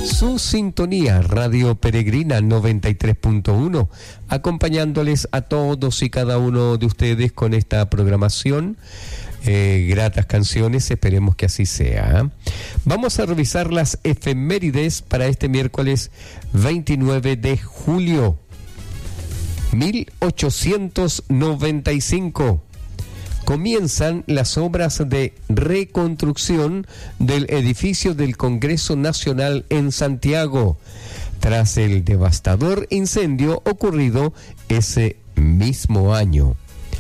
Su sintonía, Radio Peregrina 93.1, acompañándoles a todos y cada uno de ustedes con esta programación. Gratas canciones, esperemos que así sea. Vamos a revisar las efemérides para este miércoles 29 de julio. 1895. Comienzan las obras de reconstrucción del edificio del Congreso Nacional en Santiago, tras el devastador incendio ocurrido ese mismo año.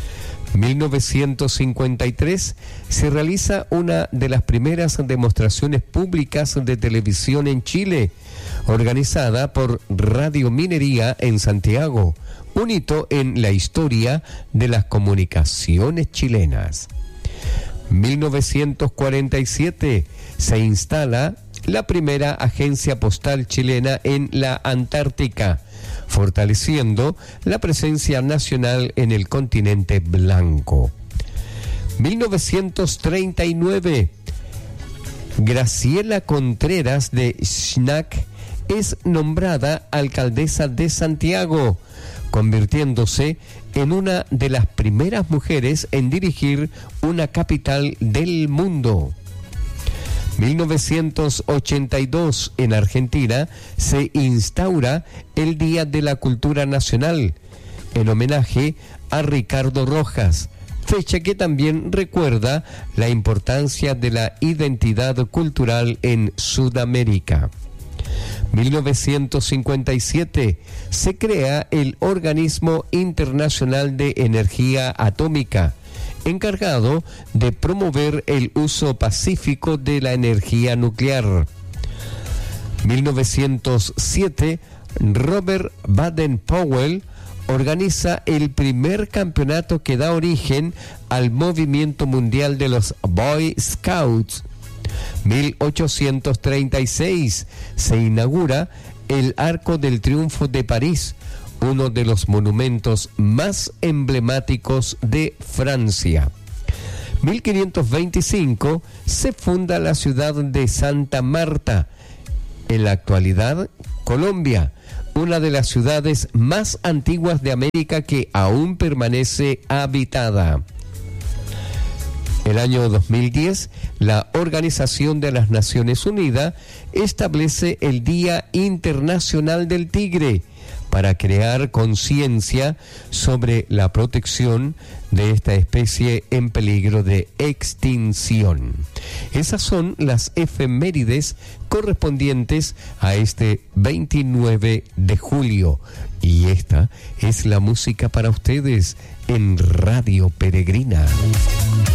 1953 se realiza una de las primeras demostraciones públicas de televisión en Chile, organizada por Radio Minería en Santiago, un hito en la historia de las comunicaciones chilenas. 1947 se instala la primera agencia postal chilena en la Antártica, fortaleciendo la presencia nacional en el continente blanco. 1939, Graciela Contreras de Schnack es nombrada alcaldesa de Santiago, convirtiéndose en una de las primeras mujeres en dirigir una capital del mundo. 1982, en Argentina, se instaura el Día de la Cultura Nacional, en homenaje a Ricardo Rojas, fecha que también recuerda la importancia de la identidad cultural en Sudamérica. 1957 se crea el Organismo Internacional de Energía Atómica, encargado de promover el uso pacífico de la energía nuclear. 1907, Robert Baden-Powell organiza el primer campeonato que da origen al movimiento mundial de los Boy Scouts. 1836 se inaugura el Arco del Triunfo de París, uno de los monumentos más emblemáticos de Francia. 1525 se funda la ciudad de Santa Marta, en la actualidad Colombia, una de las ciudades más antiguas de América que aún permanece habitada. El año 2010, la Organización de las Naciones Unidas establece el Día Internacional del Tigre para crear conciencia sobre la protección de esta especie en peligro de extinción. Esas son las efemérides correspondientes a este 29 de julio. Y esta es la música para ustedes en Radio Peregrina.